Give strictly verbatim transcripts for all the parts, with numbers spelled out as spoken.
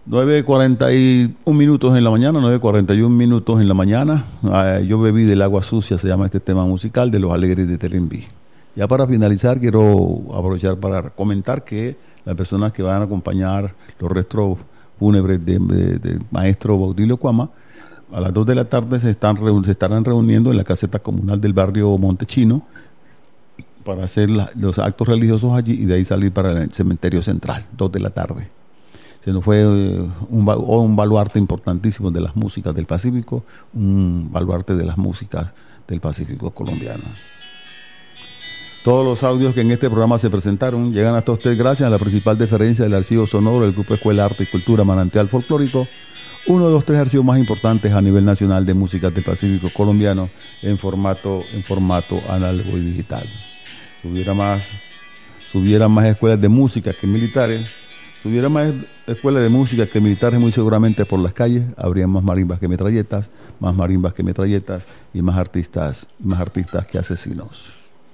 nueve cuarenta y un minutos en la mañana, nueve cuarenta y un minutos en la mañana. Eh, yo bebí del agua sucia, se llama este tema musical de Los Alegres de Terenví. Ya para finalizar, quiero aprovechar para comentar que las personas que van a acompañar los restos fúnebres del de, de maestro Baudilio Cuama, a las dos de la tarde se, están, se estarán reuniendo en la caseta comunal del barrio Montechino para hacer la, los actos religiosos allí y de ahí salir para el cementerio central, dos de la tarde. Se nos fue eh, un, un baluarte importantísimo de las músicas del Pacífico, un baluarte de las músicas del Pacífico colombiano. Todos los audios que en este programa se presentaron llegan hasta usted gracias a la principal deferencia del archivo sonoro del Grupo Escuela Arte y Cultura Manantial Folclórico, uno de los tres archivos más importantes a nivel nacional de músicas del Pacífico colombiano en formato, en formato análogo y digital. Si hubiera más, si hubiera más escuelas de música que militares, si hubiera más escuelas de música que militares, muy seguramente por las calles habría más marimbas que metralletas, más marimbas que metralletas y más artistas, más artistas que asesinos.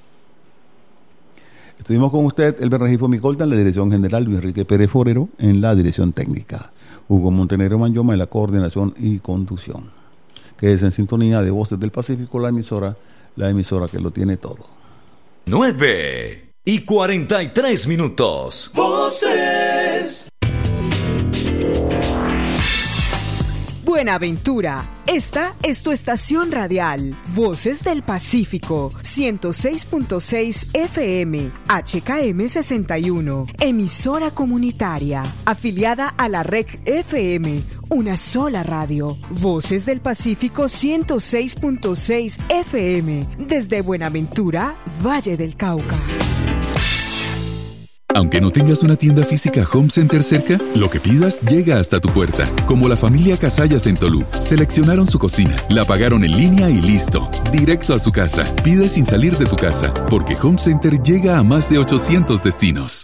Estuvimos con usted, Elber Regifo Micolta, en la dirección general, Luis Enrique Pérez Forero en la dirección técnica, Hugo Montenegro Manyoma en la coordinación y conducción. Quédese en sintonía de Voces del Pacífico, la emisora, la emisora que lo tiene todo. nueve y cuarenta y tres minutos. Voces. Buenaventura, esta es tu estación radial, Voces del Pacífico, ciento seis punto seis F M, H K M sesenta y uno, emisora comunitaria, afiliada a la R E C F M, una sola radio, Voces del Pacífico ciento seis punto seis F M, desde Buenaventura, Valle del Cauca. Aunque no tengas una tienda física Home Center cerca, lo que pidas llega hasta tu puerta. Como la familia Casallas en Tolú. Seleccionaron su cocina, la pagaron en línea y listo. Directo a su casa. Pide sin salir de tu casa, porque Home Center llega a más de ochocientos destinos.